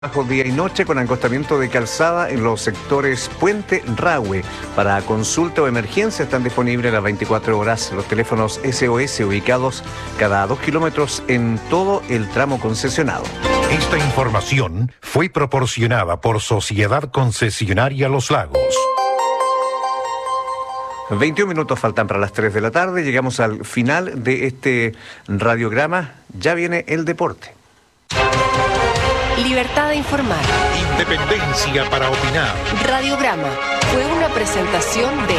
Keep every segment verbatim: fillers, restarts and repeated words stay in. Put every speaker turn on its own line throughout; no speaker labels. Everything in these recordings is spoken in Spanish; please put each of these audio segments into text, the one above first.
Bajo día y noche con acostamiento de calzada en los sectores Puente Rahue. Para consulta o emergencia están disponibles las veinticuatro horas los teléfonos S O S ubicados cada dos kilómetros en todo el tramo concesionado.
Esta información fue proporcionada por Sociedad Concesionaria Los Lagos.
veintiún minutos faltan para las tres de la tarde. Llegamos al final de este radiograma. Ya viene el deporte.
Libertad de informar.
Independencia para opinar.
Radiograma fue una presentación de...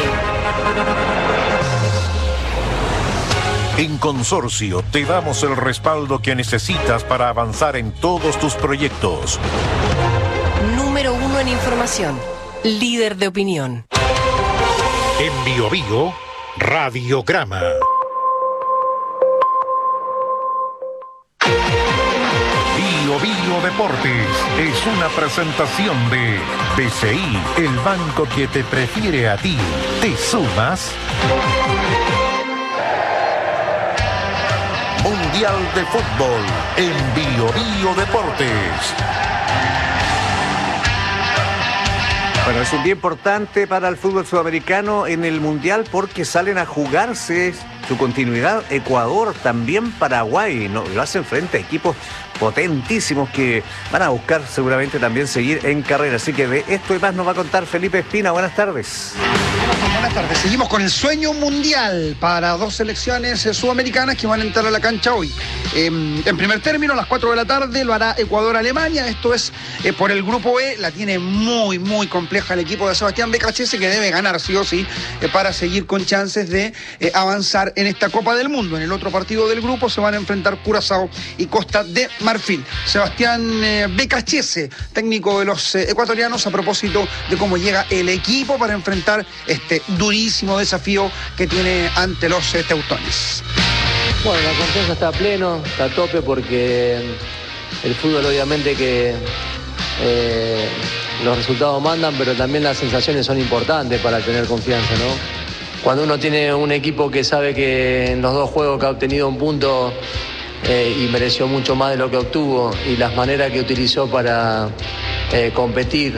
En Consorcio te damos el respaldo que necesitas para avanzar en todos tus proyectos.
Número uno en información. Líder de opinión.
En Bio Bio, Radiograma. Bio Bio Deportes es una presentación de B C I, el banco que te prefiere a ti. ¿Te sumas? Mundial de Fútbol en Bio Bio Deportes.
Bueno, es un día importante para el fútbol sudamericano en el Mundial porque salen a jugarse su continuidad Ecuador, también Paraguay, ¿no? Lo hacen frente a equipos potentísimos que van a buscar seguramente también seguir en carrera. Así que de esto y más nos va a contar Felipe Espina. Buenas tardes.
Buenas tardes. Seguimos con el sueño mundial para dos selecciones eh, sudamericanas que van a entrar a la cancha hoy. Eh, en primer término, a las cuatro de la tarde lo hará Ecuador-Alemania. Esto es eh, por el grupo E. La tiene muy, muy compleja el equipo de Sebastián Becachese, que debe ganar sí o sí eh, para seguir con chances de eh, avanzar en esta Copa del Mundo. En el otro partido del grupo se van a enfrentar Curazao y Costa de Marfil. Sebastián eh, Becachese, técnico de los eh, ecuatorianos, a propósito de cómo llega el equipo para enfrentar este durísimo desafío que tiene ante los eh, teutones.
Bueno, la confianza está a pleno, está a tope, porque el fútbol obviamente que eh, los resultados mandan, pero también las sensaciones son importantes para tener confianza, ¿no? Cuando uno tiene un equipo que sabe que en los dos juegos que ha obtenido un punto eh, y mereció mucho más de lo que obtuvo, y las maneras que utilizó para eh, competir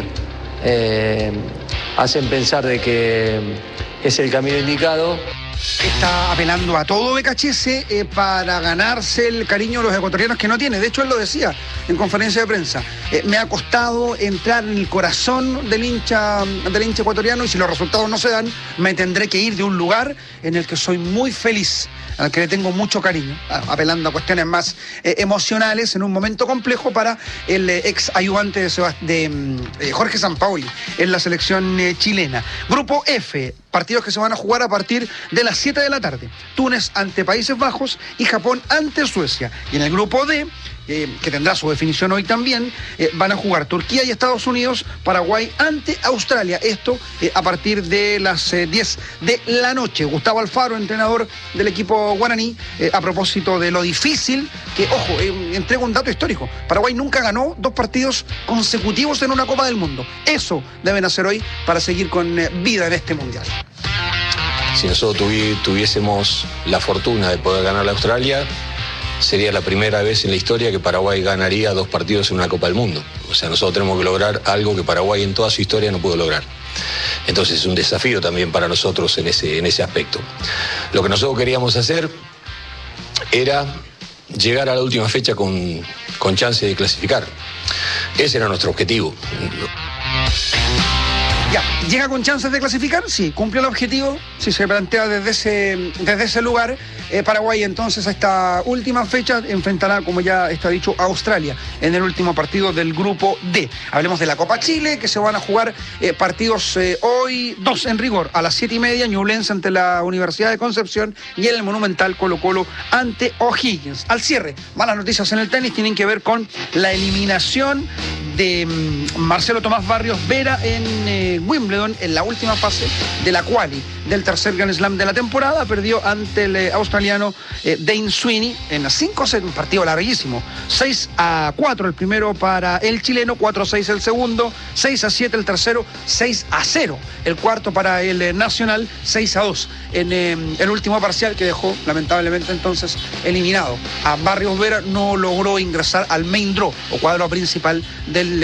eh, hacen pensar de que es el camino indicado.
Está apelando a todo Becachese eh, para ganarse el cariño de los ecuatorianos que no tiene. De hecho, él lo decía en conferencia de prensa. Eh, me ha costado entrar en el corazón del hincha, del hincha ecuatoriano, y si los resultados no se dan, me tendré que ir de un lugar en el que soy muy feliz, al que le tengo mucho cariño, apelando a cuestiones más eh, emocionales en un momento complejo para el eh, ex ayudante de, Sebast de eh, Jorge Sampaoli en la selección eh, chilena. Grupo F, partidos que se van a jugar a partir de las siete de la tarde. Túnez ante Países Bajos y Japón ante Suecia. Y en el grupo D, Eh, que tendrá su definición hoy también, eh, van a jugar Turquía y Estados Unidos, Paraguay ante Australia. Esto eh, a partir de las eh, diez de la noche. Gustavo Alfaro, entrenador del equipo guaraní, eh, a propósito de lo difícil que, ojo, eh, entrego un dato histórico. Paraguay nunca ganó dos partidos consecutivos en una Copa del Mundo. Eso deben hacer hoy para seguir con eh, vida en este Mundial.
Si nosotros tuvi tuviésemos la fortuna de poder ganar a Australia, sería la primera vez en la historia que Paraguay ganaría dos partidos en una Copa del Mundo. O sea, nosotros tenemos que lograr algo que Paraguay en toda su historia no pudo lograr. Entonces es un desafío también para nosotros en ese, en ese aspecto. Lo que nosotros queríamos hacer era llegar a la última fecha con, con chance de clasificar. Ese era nuestro objetivo.
Ya, ¿llega con chances de clasificar? Sí, cumple el objetivo, si se plantea desde ese, desde ese lugar. Eh, Paraguay entonces a esta última fecha enfrentará, como ya está dicho, a Australia en el último partido del grupo D. Hablemos de la Copa Chile, que se van a jugar eh, partidos eh, hoy, dos en rigor, a las siete y media, Ñublense ante la Universidad de Concepción y en el Monumental Colo Colo ante O'Higgins. Al cierre, malas noticias en el tenis tienen que ver con la eliminación de Marcelo Tomás Barrios Vera en eh, Wimbledon en la última fase de la quali del tercer Grand Slam de la temporada. Perdió ante el eh, australiano eh, Dane Sweeney en cinco sets, un partido larguísimo. seis a cuatro el primero para el chileno, cuatro a seis el segundo, seis a siete el tercero, seis a cero el cuarto para el eh, nacional, seis a dos en eh, el último parcial, que dejó lamentablemente entonces eliminado a Barrios Vera. No logró ingresar al main draw o cuadro principal del